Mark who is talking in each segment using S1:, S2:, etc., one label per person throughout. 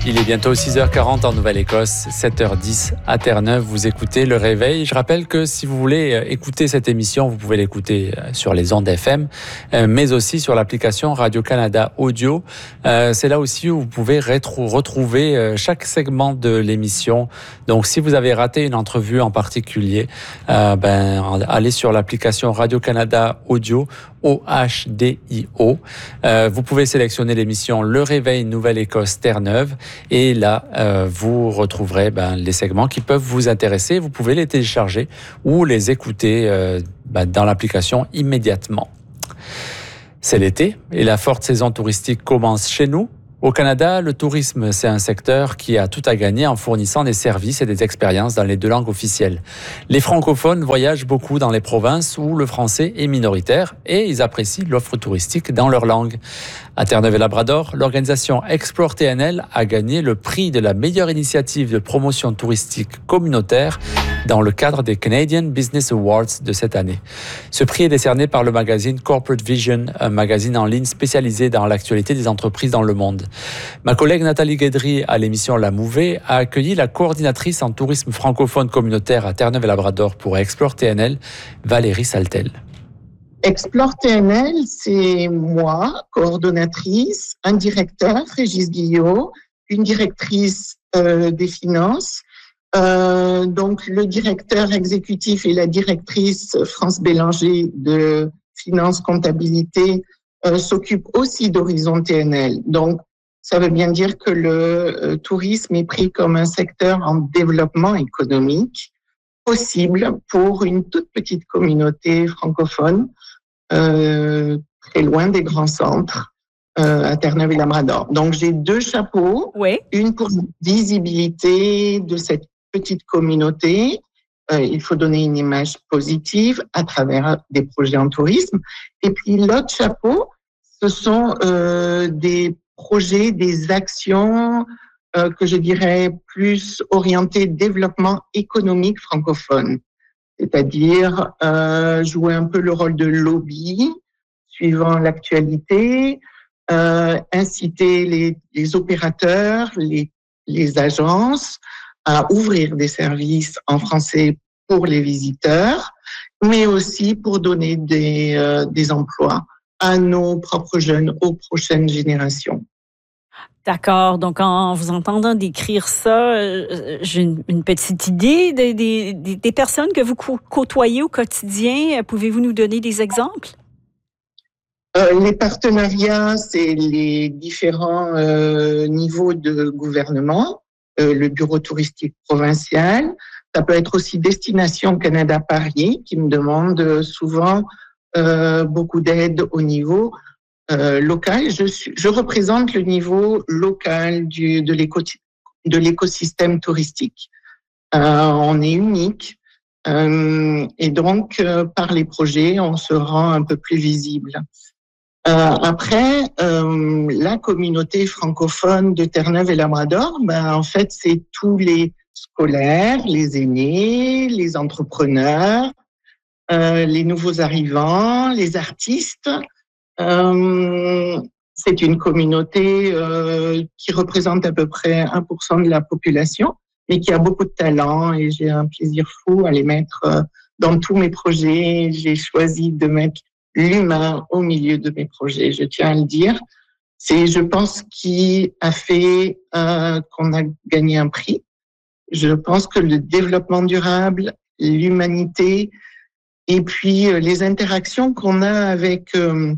S1: Il est bientôt 6h40 en Nouvelle-Écosse, 7h10 à Terre-Neuve. Vous écoutez Le Réveil. Je rappelle que si vous voulez écouter cette émission, vous pouvez l'écouter sur les ondes FM, mais aussi sur l'application Radio-Canada Audio. C'est là aussi où vous pouvez retrouver chaque segment de l'émission. Donc, si vous avez raté une entrevue en particulier, allez sur l'application Radio-Canada Audio, OHDIO. Vous pouvez sélectionner l'émission Le Réveil Nouvelle-Écosse Terre-Neuve. Et là, vous retrouverez les segments qui peuvent vous intéresser. Vous pouvez les télécharger ou les écouter dans l'application immédiatement. C'est l'été et la forte saison touristique commence chez nous. Au Canada, le tourisme, c'est un secteur qui a tout à gagner en fournissant des services et des expériences dans les 2 langues officielles. Les francophones voyagent beaucoup dans les provinces où le français est minoritaire et ils apprécient l'offre touristique dans leur langue. À Terre-Neuve et Labrador, l'organisation Explore TNL a gagné le prix de la meilleure initiative de promotion touristique communautaire dans le cadre des Canadian Business Awards de cette année. Ce prix est décerné par le magazine Corporate Vision, un magazine en ligne spécialisé dans l'actualité des entreprises dans le monde. Ma collègue Nathalie Guédry, à l'émission La Mouvée, a accueilli la coordinatrice en tourisme francophone communautaire à Terre-Neuve et Labrador pour Explore TNL, Valérie Saltel.
S2: Explore TNL, c'est moi, coordonnatrice, un directeur, Régis Guillot, une directrice des finances. Donc, le directeur exécutif et la directrice France Bélanger de finance comptabilité s'occupent aussi d'Horizon TNL. Donc, ça veut bien dire que le tourisme est pris comme un secteur en développement économique possible pour une toute petite communauté francophone très loin des grands centres à Terre-Neuve et Labrador. Donc, j'ai 2 chapeaux.
S3: Oui.
S2: Une pour la visibilité de cette petite communauté. Il faut donner une image positive à travers des projets en tourisme. Et puis, l'autre chapeau, ce sont des projets, des actions que je dirais plus orientées développement économique francophone. C'est-à-dire jouer un peu le rôle de lobby, suivant l'actualité, inciter les opérateurs, les agences à ouvrir des services en français pour les visiteurs, mais aussi pour donner des emplois à nos propres jeunes, aux prochaines générations.
S3: D'accord. Donc, en vous entendant décrire ça, j'ai une petite idée des personnes que vous côtoyez au quotidien. Pouvez-vous nous donner des exemples?
S2: Les partenariats, c'est les différents niveaux de gouvernement, le bureau touristique provincial. Ça peut être aussi Destination Canada Paris, qui me demande souvent beaucoup d'aide au niveau local. Je représente le niveau local de l'écosystème touristique. On est unique et donc par les projets, on se rend un peu plus visible. Après, la communauté francophone de Terre-Neuve et Labrador, en fait, c'est tous les scolaires, les aînés, les entrepreneurs, les nouveaux arrivants, les artistes. C'est une communauté qui représente à peu près 1% de la population, mais qui a beaucoup de talent et j'ai un plaisir fou à les mettre dans tous mes projets. J'ai choisi de mettre l'humain au milieu de mes projets, je tiens à le dire. C'est, je pense, qui a fait qu'on a gagné un prix. Je pense que le développement durable, l'humanité et puis les interactions qu'on a avec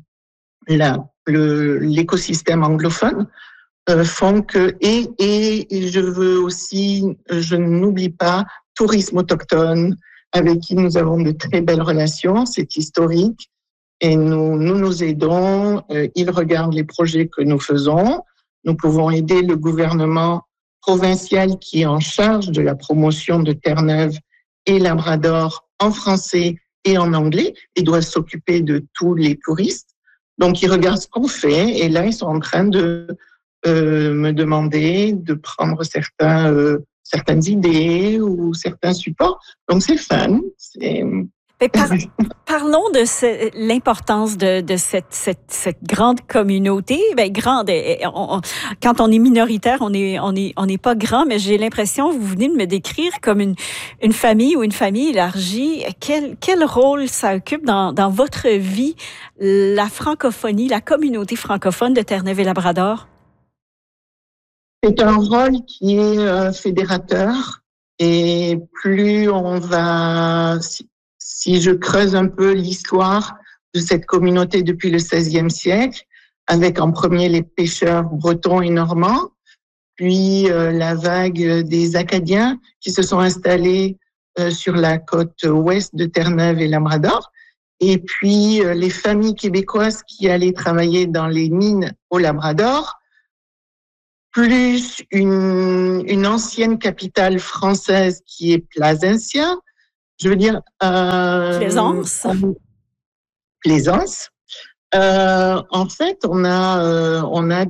S2: l'écosystème anglophone font que et je n'oublie pas tourisme autochtone avec qui nous avons de très belles relations, c'est historique et nous aidons, ils regardent les projets que nous faisons, nous pouvons aider le gouvernement provincial qui est en charge de la promotion de Terre-Neuve et Labrador en français et en anglais et doit s'occuper de tous les touristes. Donc, ils regardent ce qu'on fait et là, ils sont en train de me demander de prendre certaines idées ou certains supports. Donc, c'est fun.
S3: Parlons de l'importance de cette grande communauté. Grande. Quand on est minoritaire, on n'est pas grand, mais j'ai l'impression, vous venez de me décrire comme une famille ou une famille élargie. Quel rôle ça occupe dans votre vie, la francophonie, la communauté francophone de Terre-Neuve et Labrador?
S2: C'est un rôle qui est fédérateur, et plus on va... Si je creuse un peu l'histoire de cette communauté depuis le XVIe siècle, avec en premier les pêcheurs bretons et normands, puis la vague des Acadiens qui se sont installés sur la côte ouest de Terre-Neuve et Labrador, et puis les familles québécoises qui allaient travailler dans les mines au Labrador, plus une ancienne capitale française qui est Plasencia. Je veux dire...
S3: Plaisance.
S2: Plaisance. En fait, on a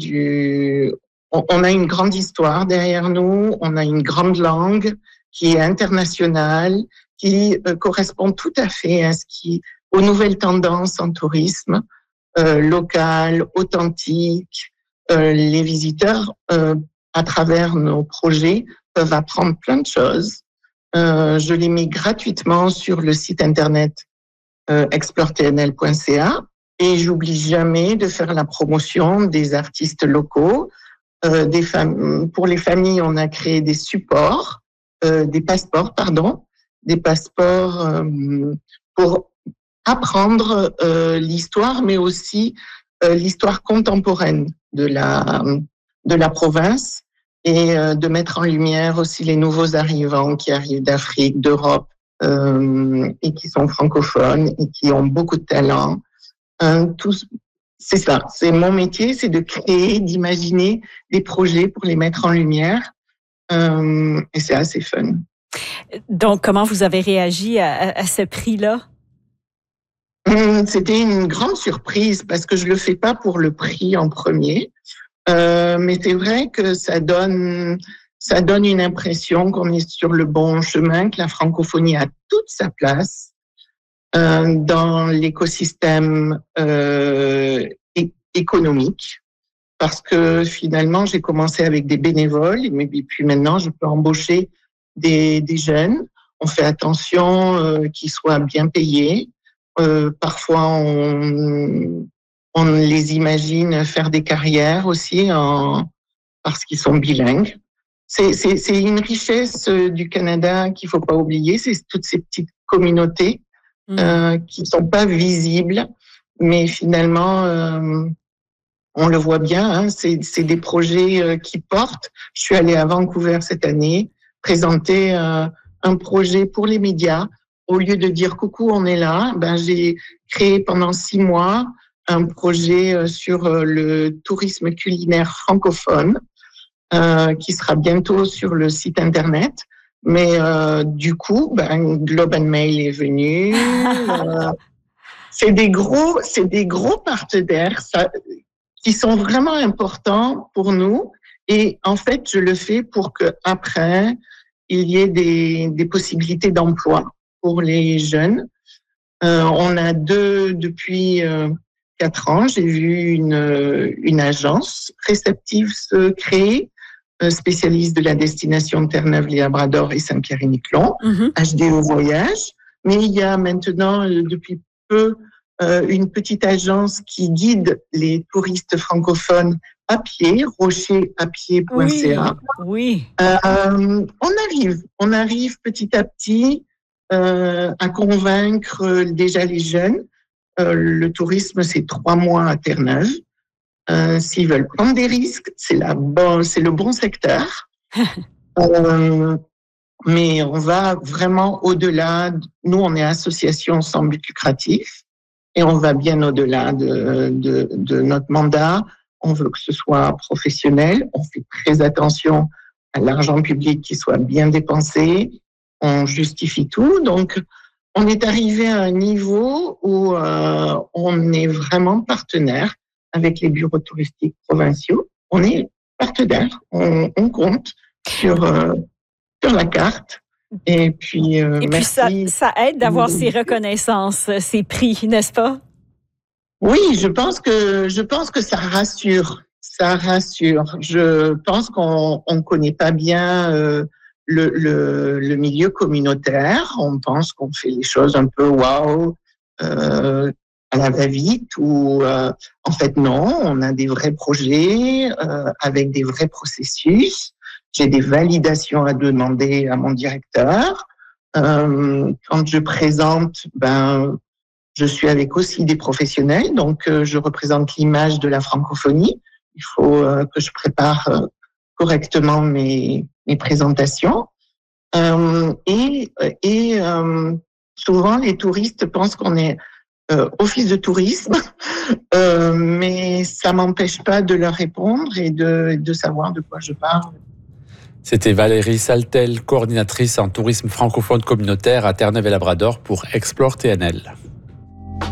S2: une grande histoire derrière nous, on a une grande langue qui est internationale, qui correspond tout à fait aux nouvelles tendances en tourisme local, authentique. Les visiteurs, à travers nos projets, peuvent apprendre plein de choses. Je les mets gratuitement sur le site internet exploretnl.ca, et j'oublie jamais de faire la promotion des artistes locaux. Pour les familles, on a créé des passeports pour apprendre l'histoire, mais aussi l'histoire contemporaine de la province, et de mettre en lumière aussi les nouveaux arrivants qui arrivent d'Afrique, d'Europe, et qui sont francophones et qui ont beaucoup de talent. C'est ça, c'est mon métier, c'est de créer, d'imaginer des projets pour les mettre en lumière, et c'est assez fun.
S3: Donc, comment vous avez réagi à ce prix-là?
S2: C'était une grande surprise parce que je le fais pas pour le prix en premier. Mais c'est vrai que ça donne une impression qu'on est sur le bon chemin, que la francophonie a toute sa place dans l'écosystème économique, parce que finalement, j'ai commencé avec des bénévoles, et puis maintenant, je peux embaucher des jeunes. On fait attention qu'ils soient bien payés. Parfois, on les imagine faire des carrières aussi parce qu'ils sont bilingues. C'est une richesse du Canada qu'il faut pas oublier. C'est toutes ces petites communautés qui sont pas visibles, mais finalement, on le voit bien. Hein, c'est des projets qui portent. Je suis allée à Vancouver cette année présenter un projet pour les médias. Au lieu de dire coucou, on est là, j'ai créé pendant 6 mois un projet sur le tourisme culinaire francophone qui sera bientôt sur le site internet. Mais du coup, Globe and Mail est venu. C'est des gros partenaires qui sont vraiment importants pour nous. Et en fait, je le fais pour que après il y ait des possibilités d'emploi pour les jeunes. On a depuis 4 ans, j'ai vu une agence réceptive se créer, spécialiste de la destination de Terre-Neuve, Labrador et Saint-Pierre-et-Miquelon, HDE Voyage. Mais il y a maintenant, depuis peu, une petite agence qui guide les touristes francophones à pied, rocherapied.ca.
S3: Oui.
S2: On arrive petit à petit à convaincre déjà les jeunes. Le tourisme, c'est 3 mois à Terre-Neuve. S'ils veulent prendre des risques, c'est le bon secteur. Mais on va vraiment au-delà. Nous, on est association sans but lucratif et on va bien au-delà de notre mandat. On veut que ce soit professionnel. On fait très attention à l'argent public qui soit bien dépensé. On justifie tout. Donc, on est arrivé à un niveau où on est vraiment partenaire avec les bureaux touristiques provinciaux. On est partenaire. On compte sur la carte. Et puis, merci.
S3: Ça aide d'avoir ces reconnaissances, ces prix, n'est-ce pas?
S2: Oui, je pense que ça rassure. Ça rassure. Je pense qu'on ne connaît pas bien le milieu communautaire. On pense qu'on fait les choses un peu waouh, à la va-vite, ou en fait non, on a des vrais projets avec des vrais processus. J'ai des validations à demander à mon directeur. Quand je présente, je suis avec aussi des professionnels, donc je représente l'image de la francophonie. Il faut que je prépare correctement mes présentations. Souvent, les touristes pensent qu'on est office de tourisme, mais ça m'empêche pas de leur répondre et de savoir de quoi je parle.
S1: C'était Valérie Saltel, coordinatrice en tourisme francophone communautaire à Terre-Neuve-et-Labrador pour Explore TNL.